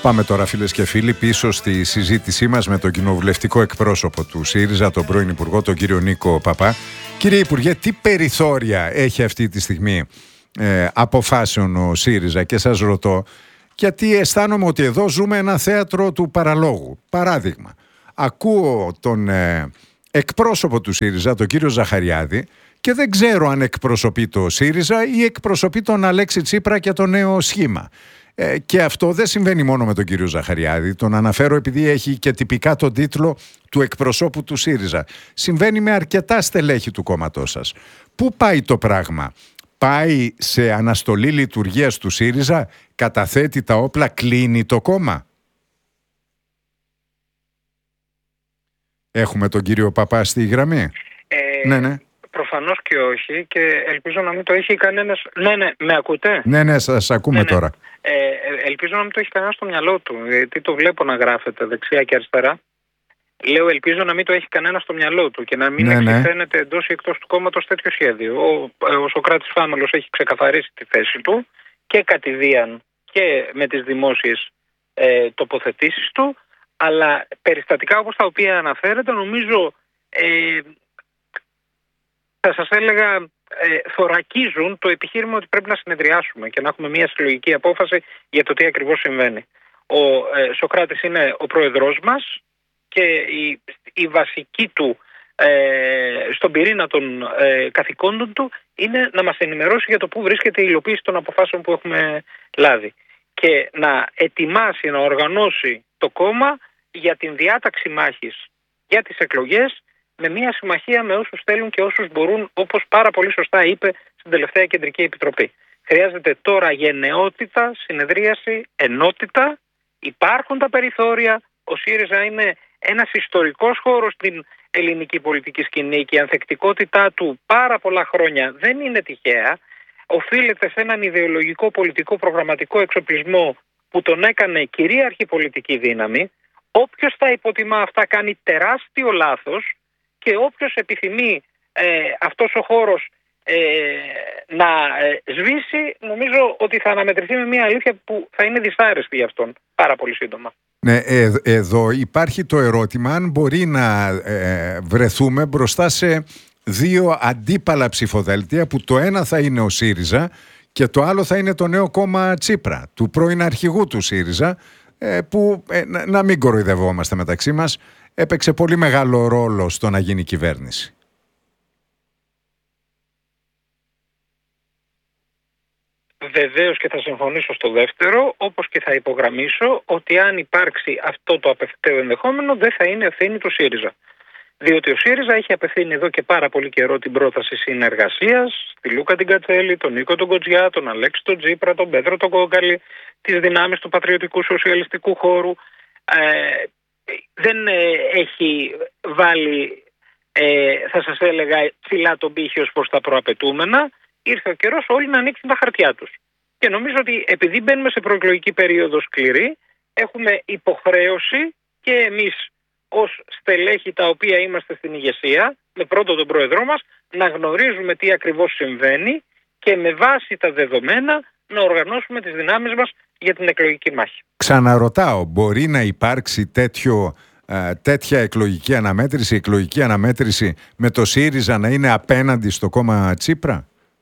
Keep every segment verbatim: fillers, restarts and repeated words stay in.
Πάμε τώρα, φίλες και φίλοι, πίσω στη συζήτησή μας με τον κοινοβουλευτικό εκπρόσωπο του ΣΥΡΙΖΑ, τον πρώην Υπουργό, τον κύριο Νίκο Παπά. Κύριε Υπουργέ, τι περιθώρια έχει αυτή τη στιγμή ε, αποφάσεων ο ΣΥΡΙΖΑ? Και σας ρωτώ, γιατί αισθάνομαι ότι εδώ ζούμε ένα θέατρο του παραλόγου. Παράδειγμα, ακούω τον ε, εκπρόσωπο του ΣΥΡΙΖΑ, τον κύριο Ζαχαριάδη, και δεν ξέρω αν εκπροσωπεί το ΣΥΡΙΖΑ ή εκπροσωπεί τον Αλέξη Τσίπρα και το νέο σχήμα. Ε, και αυτό δεν συμβαίνει μόνο με τον κύριο Ζαχαριάδη. Τον αναφέρω επειδή έχει και τυπικά τον τίτλο του εκπροσώπου του ΣΥΡΙΖΑ. Συμβαίνει με αρκετά στελέχη του κόμματός σας. Πού πάει το πράγμα? Πάει σε αναστολή λειτουργίας του ΣΥΡΙΖΑ? Καταθέτει τα όπλα? Κλείνει το κόμμα? Έχουμε τον κύριο Παπά στη γραμμή? Ε, ναι, ναι. Προφανώς και όχι, και ελπίζω να μην το έχει κανένας. Ναι, ναι, με ακούτε? Ναι, ναι, σας ακούμε ναι, ναι. τώρα. Ε, ελπίζω να μην το έχει κανένα στο μυαλό του, γιατί το βλέπω να γράφεται δεξιά και αριστερά. Λέω, ελπίζω να μην το έχει κανένα στο μυαλό του και να μην ναι, εξηφαίνεται ναι. εντός ή εκτός του κόμματος τέτοιο σχέδιο. Ο, ο Σωκράτης Φάμελος έχει ξεκαθαρίσει τη θέση του και κατηδίαν και με τις δημόσιες ε, τοποθετήσεις του, αλλά περιστατικά όπως τα οποία αναφέρεται, νομίζω ε, θα σας έλεγα ε, θωρακίζουν το επιχείρημα ότι πρέπει να συνεδριάσουμε και να έχουμε μια συλλογική απόφαση για το τι ακριβώς συμβαίνει. Ο ε, Σωκράτης είναι ο πρόεδρός μας και η, η βασική του ε, στον πυρήνα των ε, καθηκόντων του είναι να μας ενημερώσει για το πού βρίσκεται η υλοποίηση των αποφάσεων που έχουμε λάβει και να ετοιμάσει, να οργανώσει το κόμμα για την διάταξη μάχης για τις εκλογές, με μια συμμαχία με όσους θέλουν και όσους μπορούν, όπως πάρα πολύ σωστά είπε στην τελευταία Κεντρική Επιτροπή. Χρειάζεται τώρα γενναιότητα, συνεδρίαση, ενότητα. Υπάρχουν τα περιθώρια. Ο ΣΥΡΙΖΑ είναι ένας ιστορικός χώρος στην ελληνική πολιτική σκηνή και η ανθεκτικότητά του πάρα πολλά χρόνια δεν είναι τυχαία. Οφείλεται σε έναν ιδεολογικό, πολιτικό, προγραμματικό εξοπλισμό που τον έκανε κυρίαρχη πολιτική δύναμη. Όποιος τα υποτιμά αυτά κάνει τεράστιο λάθος. Και όποιος επιθυμεί ε, αυτός ο χώρος ε, να ε, σβήσει, νομίζω ότι θα αναμετρηθεί με μια αλήθεια που θα είναι δυσάρεστη για αυτόν πάρα πολύ σύντομα. Ναι, ε, εδώ υπάρχει το ερώτημα αν μπορεί να ε, βρεθούμε μπροστά σε δύο αντίπαλα ψηφοδέλτια, που το ένα θα είναι ο ΣΥΡΙΖΑ και το άλλο θα είναι το νέο κόμμα Τσίπρα, του πρώην αρχηγού του ΣΥΡΙΖΑ, ε, που ε, να, να μην κοροϊδευόμαστε μεταξύ μας, έπαιξε πολύ μεγάλο ρόλο στο να γίνει κυβέρνηση. Βεβαίως και θα συμφωνήσω στο δεύτερο, όπως και θα υπογραμμίσω ότι αν υπάρξει αυτό το απευθέω ενδεχόμενο δεν θα είναι ευθύνη του ΣΥΡΙΖΑ. Διότι ο ΣΥΡΙΖΑ έχει απευθύνει εδώ και πάρα πολύ καιρό την πρόταση συνεργασίας στη Λούκα την Κατσέλη, τον Νίκο τον Κοτζιά, τον Αλέξη τον Τσίπρα, τον Πέτρο τον Κόκαλη, τις δυνάμεις του πατριωτικού σοσιαλιστικού χώρου. Ε, δεν ε, έχει βάλει, ε, θα σας έλεγα, ψηλά τον πύχη ως προς τα προαπαιτούμενα. Ήρθε ο καιρός όλοι να ανοίξουν τα χαρτιά τους. Και νομίζω ότι επειδή μπαίνουμε σε προεκλογική περίοδο σκληρή, έχουμε υποχρέωση και εμείς ως στελέχη τα οποία είμαστε στην ηγεσία, με πρώτο τον πρόεδρό μας, να γνωρίζουμε τι ακριβώς συμβαίνει και με βάση τα δεδομένα να οργανώσουμε τις δυνάμεις μας για την εκλογική μάχη. Ξαναρωτάω, μπορεί να υπάρξει τέτοιο, ε, τέτοια εκλογική αναμέτρηση, εκλογική αναμέτρηση με το ΣΥΡΙΖΑ να είναι απέναντι στο κόμμα Τσίπρα?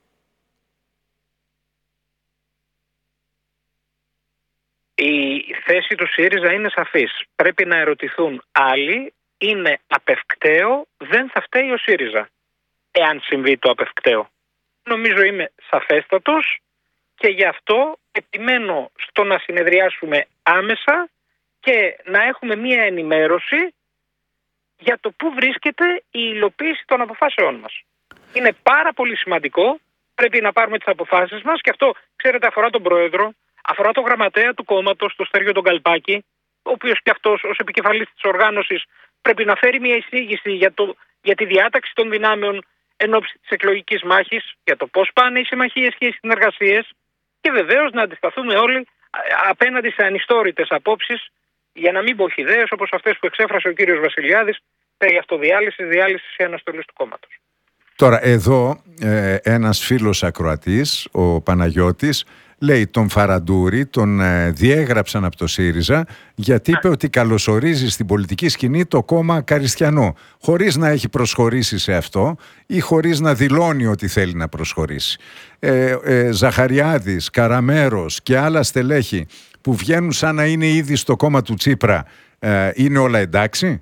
Η θέση του ΣΥΡΙΖΑ είναι σαφής. Πρέπει να ερωτηθούν άλλοι. Είναι απευκταίο, δεν θα φταίει ο ΣΥΡΙΖΑ εάν συμβεί το απευκταίο. Νομίζω είμαι σαφέστατος και γι' αυτό επιμένω στο να συνεδριάσουμε άμεσα και να έχουμε μία ενημέρωση για το πού βρίσκεται η υλοποίηση των αποφάσεών μας. Είναι πάρα πολύ σημαντικό, πρέπει να πάρουμε τις αποφάσεις μας και αυτό, ξέρετε, αφορά τον Πρόεδρο, αφορά τον γραμματέα του κόμματος, τον Στέργιο τον Καλπάκη, ο οποίος και αυτός ως επικεφαλής της οργάνωσης πρέπει να φέρει μια εισήγηση για, το, για τη διάταξη των δυνάμεων εν ώψη της εκλογικής μάχης, για το πώς πάνε οι συμμαχίες και οι συνεργασίες και βεβαίως να αντισταθούμε όλοι απέναντι σε ανιστόρητες απόψεις, για να μην πω χυδαίες όπως αυτές που εξέφρασε ο κύριος Βασιλιάδης περί αυτοδιάλυσης, διάλυσης ή αναστολής του κόμματος. Τώρα εδώ ε, ένας φίλος ακροατής, ο Παναγιώτης, λέει τον Φαραντούρη, τον ε, διέγραψαν από το ΣΥΡΙΖΑ γιατί είπε ότι καλωσορίζει στην πολιτική σκηνή το κόμμα Καριστιανό, χωρίς να έχει προσχωρήσει σε αυτό ή χωρίς να δηλώνει ότι θέλει να προσχωρήσει. Ε, ε, Ζαχαριάδης, Καραμέρος και άλλα στελέχη που βγαίνουν σαν να είναι ήδη στο κόμμα του Τσίπρα, ε, είναι όλα εντάξει?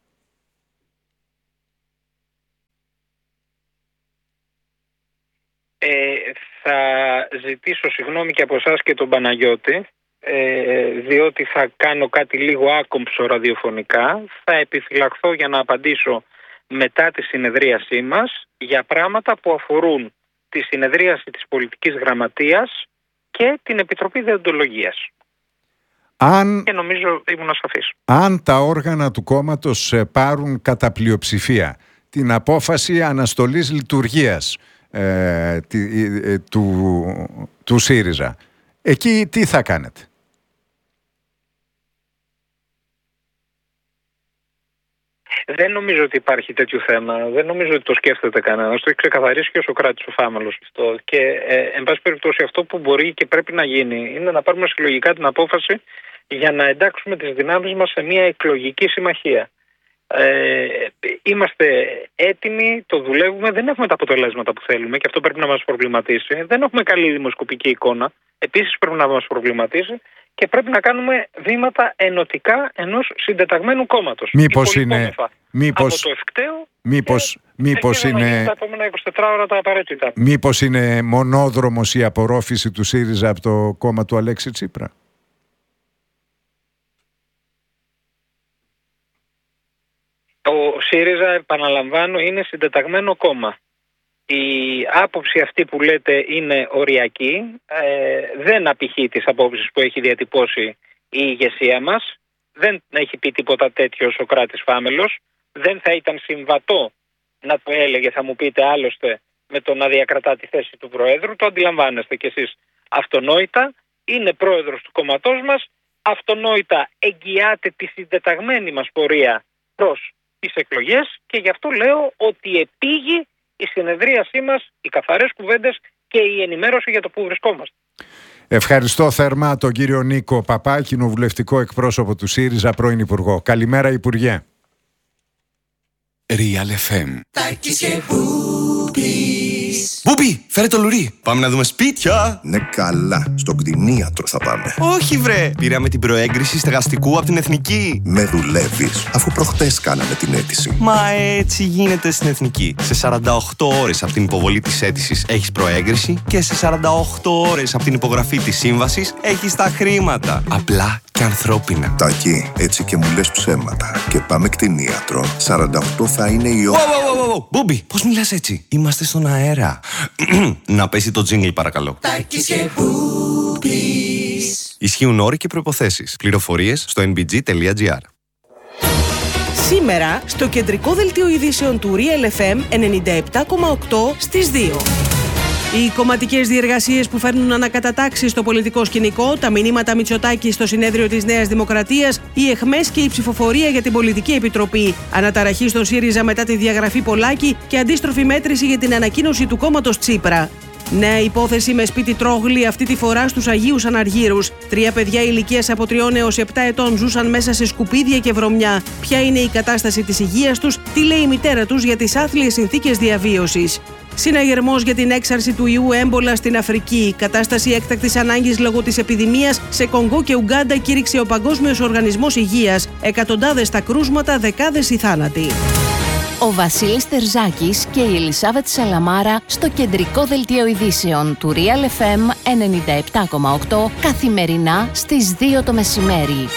Ε, θα ζητήσω συγγνώμη και από εσάς και τον Παναγιώτη, ε, διότι θα κάνω κάτι λίγο άκομψο ραδιοφωνικά. Θα επιφυλαχθώ για να απαντήσω μετά τη συνεδρίασή μας για πράγματα που αφορούν τη συνεδρίαση της πολιτικής γραμματείας και την Επιτροπή Δεοντολογίας. Αν, και νομίζω ήμουν ασαφής. Αν τα όργανα του κόμματος πάρουν κατά πλειοψηφία την απόφαση αναστολής λειτουργίας ε, τη, ε, του, του ΣΥΡΙΖΑ, εκεί τι θα κάνετε? Δεν νομίζω ότι υπάρχει τέτοιο θέμα. Δεν νομίζω ότι το σκέφτεται κανένας. Το έχει ξεκαθαρίσει και ο Σωκράτης ο Φάμελος αυτό. Και ε, εν πάση περιπτώσει, αυτό που μπορεί και πρέπει να γίνει είναι να πάρουμε συλλογικά την απόφαση για να εντάξουμε τις δυνάμεις μας σε μια εκλογική συμμαχία. Ε, είμαστε έτοιμοι, το δουλεύουμε, δεν έχουμε τα αποτελέσματα που θέλουμε και αυτό πρέπει να μας προβληματίσει. Δεν έχουμε καλή δημοσκοπική εικόνα, επίσης πρέπει να μας προβληματίσει και πρέπει να κάνουμε βήματα ενωτικά ενός συντεταγμένου κόμματος. Μήπως είναι... Μήπως, από το ευκταίο μήπως, μήπως είναι... τα επόμενα είκοσι τέσσερις ώρα τα απαραίτητα. Μήπως είναι μονόδρομος η απορρόφηση του ΣΥΡΙΖΑ από το κόμμα του Αλέξη Τσίπρα? Ο ΣΥΡΙΖΑ, επαναλαμβάνω, είναι συντεταγμένο κόμμα. Η άποψη αυτή που λέτε είναι οριακή, ε, δεν απηχεί τις απόψεις που έχει διατυπώσει η ηγεσία μας, δεν έχει πει τίποτα τέτοιο ο Σωκράτης Φάμελος, δεν θα ήταν συμβατό να το έλεγε, θα μου πείτε άλλωστε, με το να διακρατά τη θέση του Προέδρου, το αντιλαμβάνεστε κι εσείς αυτονόητα, είναι πρόεδρος του κόμματός μας, αυτονόητα εγγυάται τη συντεταγμένη μας πορεία προς τις εκλογές και γι' αυτό λέω ότι επήγει η συνεδρίασή μας, οι καθαρές κουβέντες και η ενημέρωση για το που βρισκόμαστε. Ευχαριστώ θερμά τον κύριο Νίκο Παπά, κοινοβουλευτικό εκπρόσωπο του ΣΥΡΙΖΑ, πρώην Υπουργό. Καλημέρα, Υπουργέ. Real εφ εμ. Μπούμπι, φέρε το λουρί. Πάμε να δούμε σπίτια. Ναι, καλά. Στον κτηνίατρο θα πάμε. Όχι, βρε. Πήραμε την προέγκριση στεγαστικού από την Εθνική. Με δουλεύεις, αφού προχτές κάναμε την αίτηση. Μα έτσι γίνεται στην Εθνική. Σε σαράντα οκτώ ώρες από την υποβολή της αίτησης έχεις προέγκριση και σε σαράντα οκτώ ώρες από την υπογραφή της σύμβασης έχεις τα χρήματα. Απλά και ανθρώπινα. Τάκη, έτσι και μου λες ψέματα. Και πάμε κτηνίατρο. σαράντα οκτώ θα είναι η ώρα. Μπούμπι, πώς μιλάς έτσι? Είμαστε στον αέρα. Να πέσει το τζίνγκλ, παρακαλώ. Τάκης και Μπούμπις. Ισχύουν όροι και προϋποθέσεις. Πληροφορίες στο εν μπι τζι τελεία τζι άρ. Σήμερα στο κεντρικό δελτίο ειδήσεων του Real εφ εμ ενενήντα επτά κόμμα οκτώ στις δύο. Οι κομματικές διεργασίες που φέρνουν ανακατατάξεις στο πολιτικό σκηνικό, τα μηνύματα Μητσοτάκη στο συνέδριο της Νέας Δημοκρατίας, οι αιχμές και η ψηφοφορία για την Πολιτική Επιτροπή, αναταραχή στον ΣΥΡΙΖΑ μετά τη διαγραφή Πολάκη και αντίστροφη μέτρηση για την ανακοίνωση του κόμματος Τσίπρα. Νέα υπόθεση με σπίτι τρόγλη, αυτή τη φορά στους Αγίους Αναργύρους. Τρία παιδιά ηλικίας από τριών έως επτά ετών ζούσαν μέσα σε σκουπίδια και βρωμιά. Ποια είναι η κατάσταση της υγείας τους, τι λέει η μητέρα τους για τις άθλιες συνθήκες διαβίωσης. Συναγερμός για την έξαρση του ιού έμπολα στην Αφρική. Κατάσταση έκτακτης ανάγκης λόγω της επιδημίας σε Κονγκό και Ουγκάντα κήρυξε ο Παγκόσμιος Οργανισμός Υγείας. Εκατοντάδες τα κρούσματα, δεκάδες οι θάνατοι. Ο Βασίλης Τερζάκης και η Ελισάβετ Σαλαμάρα στο κεντρικό δελτίο ειδήσεων του Real εφ εμ ενενήντα επτά κόμμα οκτώ καθημερινά στις δύο το μεσημέρι.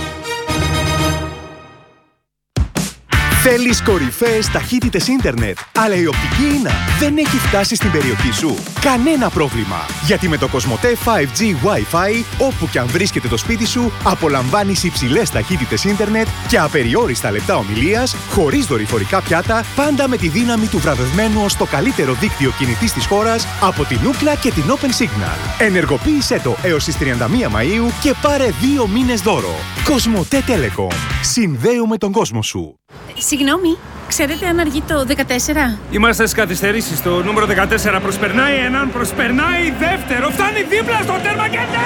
Θέλεις κορυφαίες ταχύτητες ίντερνετ, αλλά η οπτική ίνα δεν έχει φτάσει στην περιοχή σου? Κανένα πρόβλημα! Γιατί με το Κοσμοτέ φάιβ τζι Wi-Fi, όπου και αν βρίσκεται το σπίτι σου, απολαμβάνεις υψηλές ταχύτητες ίντερνετ και απεριόριστα λεπτά ομιλίας, χωρίς δορυφορικά πιάτα, πάντα με τη δύναμη του βραβευμένου ως το καλύτερο δίκτυο κινητής της χώρας από την Ookla και την Open Signal. Ενεργοποίησέ το έως τις τριάντα μία Μαΐου και πάρε δύο μήνες δώρο. Κοσμοτέ Telecom. Συνδέουμε τον κόσμο σου. Συγγνώμη, Ξέρετε αν αργεί το δεκατέσσερα? Είμαστε στις καθυστερήσεις. Το νούμερο δεκατέσσερα προσπερνάει έναν, προσπερνάει δεύτερο. Φτάνει δίπλα στο τέρμα και ναι!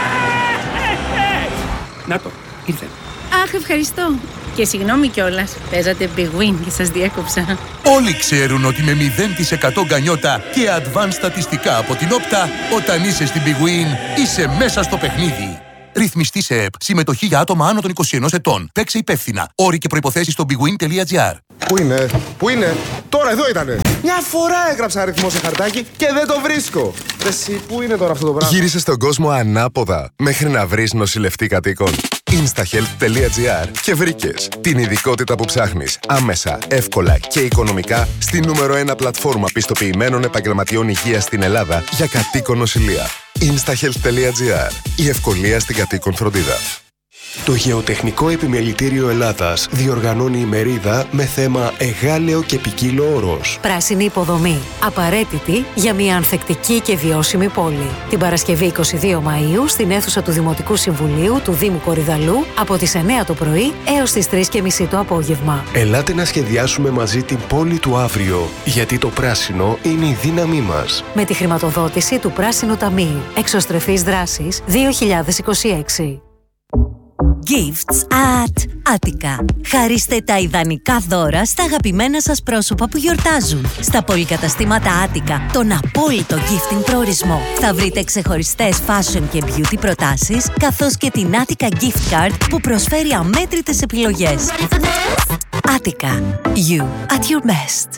Να το, ήρθε. Αχ, ευχαριστώ. Και συγγνώμη κιόλας. Παίζατε Big Win και σας διέκοψα. Όλοι ξέρουν ότι με μηδέν τοις εκατό γκανιότα και advanced στατιστικά από την Όπτα, όταν είσαι στην Big Win, είσαι μέσα στο παιχνίδι. Ρυθμιστή σε ΕΠ. Συμμετοχή για άτομα άνω των είκοσι ενός ετών. Παίξε υπεύθυνα. Όροι και προϋποθέσεις στο bigwin τελεία gr. Πού είναι, πού είναι, τώρα εδώ ήτανε. Μια φορά έγραψα αριθμό σε χαρτάκι και δεν το βρίσκω. Εσύ, πού είναι τώρα αυτό το πράγμα? Γύρισε στον κόσμο ανάποδα μέχρι να βρεις νοσηλευτή κατοίκων. instahealth τελεία gr και βρήκες την ειδικότητα που ψάχνεις άμεσα, εύκολα και οικονομικά στη νούμερο ένα πλατφόρμα πιστοποιημένων επαγγελματιών υγείας στην Ελλάδα για κατοίκον νοσηλεία. instahealth τελεία gr. Η ευκολία στην κατοίκον φροντίδα. Το Γεωτεχνικό Επιμελητήριο Ελλάδας διοργανώνει ημερίδα με θέμα «Εγάλεο και ποικίλο όρος». Πράσινη υποδομή. Απαραίτητη για μια ανθεκτική και βιώσιμη πόλη. Την Παρασκευή είκοσι δύο Μαΐου στην αίθουσα του Δημοτικού Συμβουλίου του Δήμου Κορυδαλού από τις εννιά το πρωί έως τις τρεις και μισή το απόγευμα. Ελάτε να σχεδιάσουμε μαζί την πόλη του αύριο, γιατί το πράσινο είναι η δύναμή μας. Με τη χρηματοδότηση του Πράσινου Ταμείου. Εξωστρεφής δράσης δύο χιλιάδες είκοσι έξι. Gifts at Attica. Χαρίστε τα ιδανικά δώρα στα αγαπημένα σας πρόσωπα που γιορτάζουν. Στα πολυκαταστήματα Attica, τον απόλυτο gifting προορισμό. Θα βρείτε ξεχωριστές fashion και beauty προτάσεις, καθώς και την Attica Gift Card που προσφέρει αμέτρητες επιλογές. Attica. You at your best.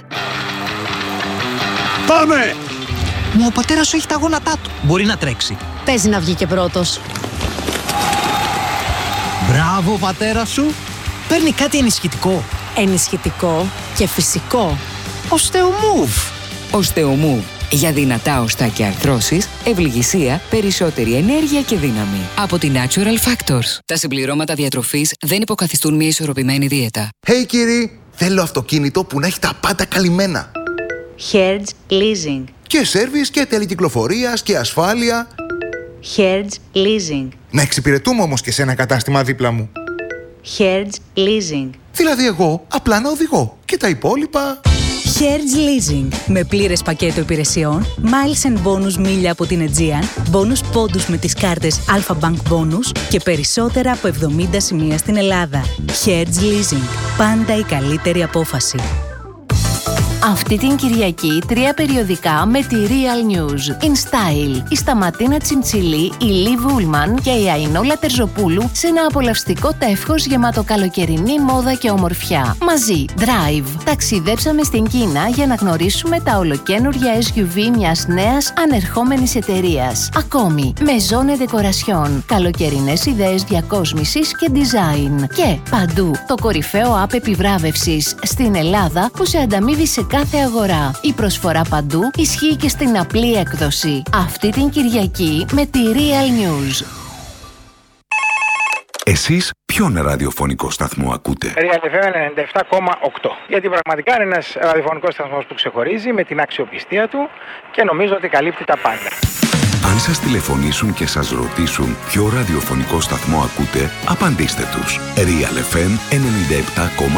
Πάμε! Μα ο πατέρας σου έχει τα γόνατά του. Μπορεί να τρέξει. Παίζει να βγει και πρώτος. Μπράβο, πατέρα σου. Παίρνει κάτι ενισχυτικό. Ενισχυτικό και φυσικό. Οστεομούβ. Οστεομούβ. Για δυνατά οστά και αρθρώσεις, ευληγησία, περισσότερη ενέργεια και δύναμη. Από τη Natural Factors. Τα συμπληρώματα διατροφής δεν υποκαθιστούν μια ισορροπημένη δίαιτα. Hey κύριοι, θέλω αυτοκίνητο που να έχει τα πάντα καλυμμένα. Hertz Leasing. Και σέρβις και τέλη κυκλοφορίας και ασφάλεια. Hertz Leasing. Να εξυπηρετούμε όμως και σε ένα κατάστημα δίπλα μου. Hertz Leasing. Δηλαδή εγώ απλά να οδηγώ και τα υπόλοιπα... Hertz Leasing. Με πλήρες πακέτο υπηρεσιών, miles and bonus μίλια από την Aegean, bonus πόντους με τις κάρτες Alpha Bank Bonus και περισσότερα από εβδομήντα σημεία στην Ελλάδα. Hertz Leasing. Πάντα η καλύτερη απόφαση. Αυτή την Κυριακή τρία περιοδικά με τη Real News. In Style, η Σταματίνα Τσιμτσιλή, η Λι Βούλμαν και η Αϊνόλα Τερζοπούλου σε ένα απολαυστικό τεύχος γεμάτο καλοκαιρινή μόδα και ομορφιά. Μαζί, Drive. Ταξιδέψαμε στην Κίνα για να γνωρίσουμε τα ολοκαίνουργια ες γιου βι μιας νέας ανερχόμενης εταιρείας. Ακόμη, Maison Decoration. Καλοκαιρινές ιδέες διακόσμησης και design. Και παντού, το κορυφαίο app επιβράβευσης στην Ελλάδα που σε ανταμείβει σε κάθε αγορά. Η προσφορά παντού ισχύει και στην απλή έκδοση. Αυτή την Κυριακή με τη Real News. Εσείς ποιον ραδιοφωνικό σταθμό ακούτε? Real εφ εμ ενενήντα επτά κόμμα οκτώ. Γιατί πραγματικά είναι ένας ραδιοφωνικός σταθμός που ξεχωρίζει με την αξιοπιστία του και νομίζω ότι καλύπτει τα πάντα. Αν σας τηλεφωνήσουν και σας ρωτήσουν ποιο ραδιοφωνικό σταθμό ακούτε, απαντήστε τους. Real εφ εμ ενενήντα επτά κόμμα οκτώ.